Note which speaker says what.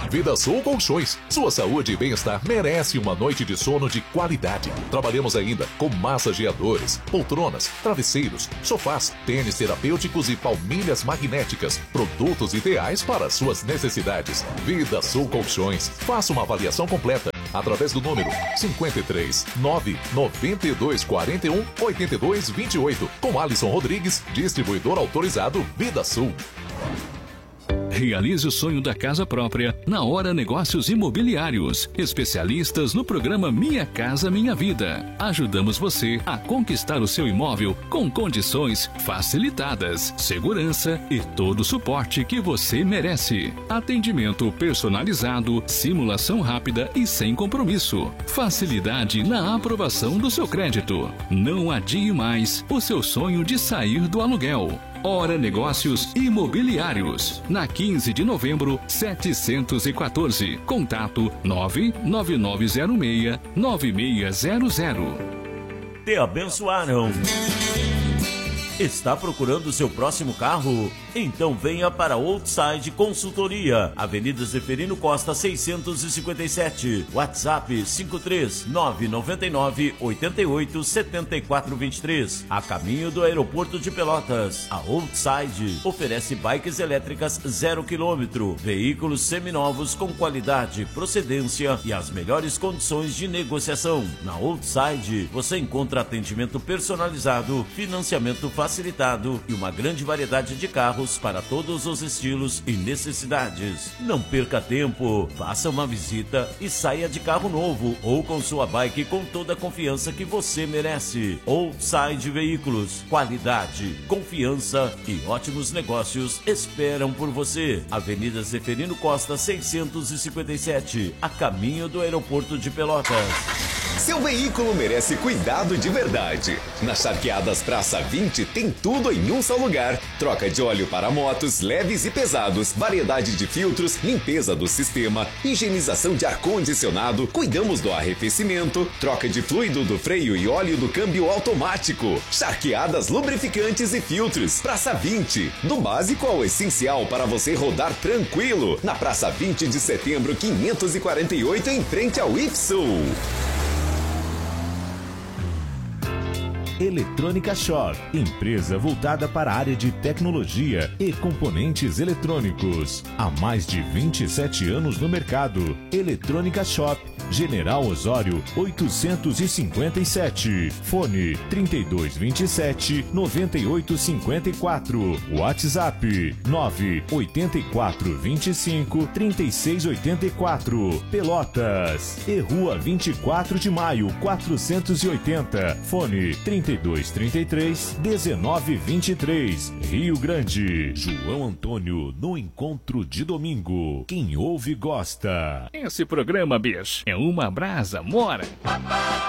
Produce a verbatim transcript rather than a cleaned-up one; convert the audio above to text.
Speaker 1: Vida Sul Colchões. Sua saúde e bem-estar merece uma noite de sono de qualidade. Trabalhamos ainda com massageadores, poltronas, travesseiros, sofás, tênis terapêuticos e palmilhas magnéticas. Produtos ideais para suas necessidades. Vida Sul Colchões. Faça uma avaliação completa através do número cinco três nove nove dois quatro um oito dois dois oito com Alisson Rodrigues, distribuidor autorizado Vida Sul.
Speaker 2: Realize o sonho da casa própria na Hora Negócios Imobiliários. Especialistas no programa Minha Casa Minha Vida. Ajudamos você a conquistar o seu imóvel com condições facilitadas, segurança e todo o suporte que você merece. Atendimento personalizado, simulação rápida e sem compromisso. Facilidade na aprovação do seu crédito. Não adie mais o seu sonho de sair do aluguel. Hora Negócios Imobiliários, na quinze de novembro, setecentos e quatorze. Contato nove nove nove zero seis nove seis zero zero.
Speaker 3: Te abençoaram. Está procurando seu próximo carro? Então venha para Outside Consultoria, Avenida Zeferino Costa seiscentos e cinquenta e sete, WhatsApp cinco três nove nove nove oito oito sete quatro dois três, a caminho do aeroporto de Pelotas. A Outside oferece bikes elétricas zero quilômetro, veículos seminovos com qualidade, procedência e as melhores condições de negociação. Na Outside você encontra atendimento personalizado, financiamento facilitado e uma grande variedade de carros para todos os estilos e necessidades. Não perca tempo, faça uma visita e saia de carro novo ou com sua bike com toda a confiança que você merece. Outside Veículos, qualidade, confiança e ótimos negócios esperam por você. Avenida Zeferino Costa seiscentos e cinquenta e sete, a caminho do aeroporto de Pelotas.
Speaker 4: Seu veículo merece cuidado de verdade. Na Charqueadas Praça vinte tem tudo em um só lugar. Troca de óleo para motos, leves e pesados, variedade de filtros, limpeza do sistema, higienização de ar-condicionado, cuidamos do arrefecimento, troca de fluido do freio e óleo do câmbio automático. Charqueadas, lubrificantes e filtros. Praça vinte, do básico ao essencial para você rodar tranquilo. Na Praça vinte de setembro, quinhentos e quarenta e oito, em frente ao I F Sul.
Speaker 5: Eletrônica Shop, empresa voltada para a área de tecnologia e componentes eletrônicos. Há mais de vinte e sete anos no mercado. Eletrônica Shop, General Osório oitocentos e cinquenta e sete. Fone trinta e dois vinte e sete, noventa e oito cinquenta e quatro. WhatsApp nove oito quatro vinte e cinco, trinta e seis oitenta e quatro. Pelotas e Rua vinte e quatro de maio, quatrocentos e oitenta. Fone trinta e dois trinta e três, dezenove vinte e três. Rio Grande. João Antônio no encontro de domingo. Quem ouve gosta.
Speaker 2: Esse programa, bicho, é uma brasa mora.